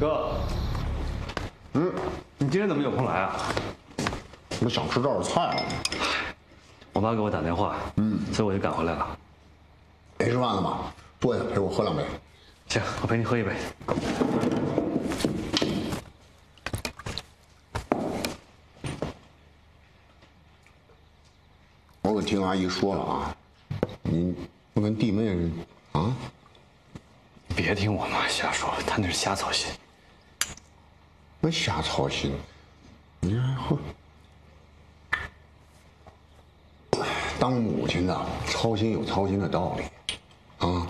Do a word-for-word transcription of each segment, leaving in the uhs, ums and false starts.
哥，嗯，你今天怎么有空来啊？ 我想吃这儿的菜啊。 我妈给我打电话，嗯，所以我就赶回来了。 没吃饭了吗？坐下陪我喝两杯。 行，我陪你喝一杯。 我可听阿姨说了啊，你不跟弟妹啊？ 别听我妈瞎说，她那是瞎操心。 那瞎操心，你还会当母亲的操心有操心的道理啊。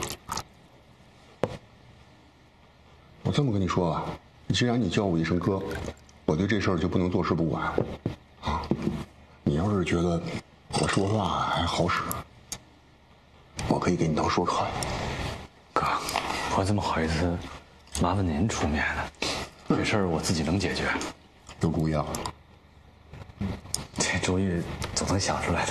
我这么跟你说吧，既然你叫我一声哥，我对这事儿就不能坐视不管啊。你要是觉得我说话还好使，我可以给你当说客。 哥，我怎么好意思麻烦您出面呢？这事儿我自己能解决。 有主意了？ 这主意总能想出来的。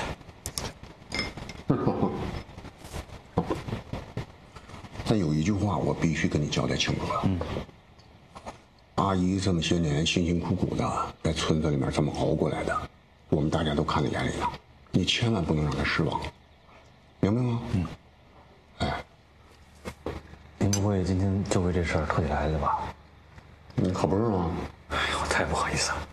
但有一句话我必须跟你交代清楚了。嗯。阿姨这么些年辛辛苦苦的在村子里面这么熬过来的，我们大家都看在眼里了。你千万不能让她失望，明白吗？嗯。哎， 您不会今天就为这事儿特地来的吧？ 你可不是吗？ 哎呦，太不好意思了。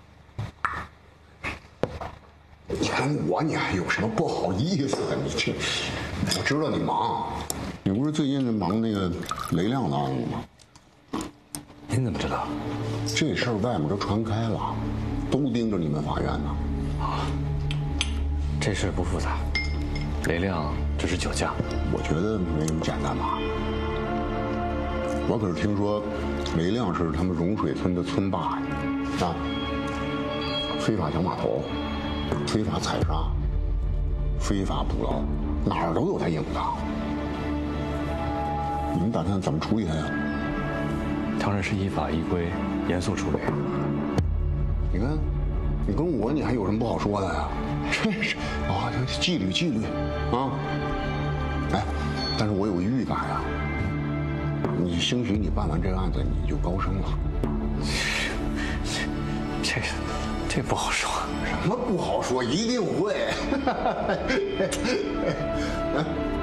你看我，你还有什么不好意思的？你这，我知道你忙，你不是最近在忙那个雷亮的案子吗？ 您怎么知道？ 这事儿外面都传开了，都盯着你们法院呢。 啊，这事不复杂，雷亮只是酒驾。 我觉得没那么简单吧。我可是听说，雷亮是他们融水村的村霸呀，啊，非法抢码头，非法采砂，非法捕捞，哪儿都有他影子。你们打算怎么处理他呀？ 当然是依法依规，严肃处理。 你看，你跟我，你还有什么不好说的呀？真是啊，这纪律纪律啊！哎，但是我有个预感呀，你兴许你办完这个案子，你就高升了。 这这不好说。 什么不好说？一定会。哎。